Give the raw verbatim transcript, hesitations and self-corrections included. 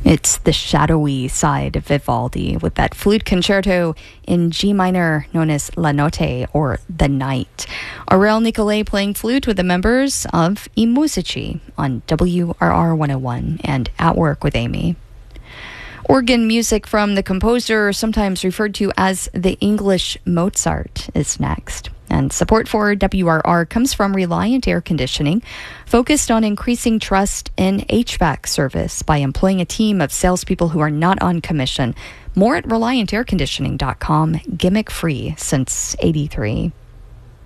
It's the shadowy side of Vivaldi with that flute concerto in G minor known as La Notte, or The Night. Aurel Nicolay playing flute with the members of I Musici on W R R one oh one and At Work with Amy. Organ music from the composer, sometimes referred to as the English Mozart, is next. And support for W R R comes from Reliant Air Conditioning, focused on increasing trust in H V A C service by employing a team of salespeople who are not on commission. More at reliant air conditioning dot com, gimmick free since eighty-three.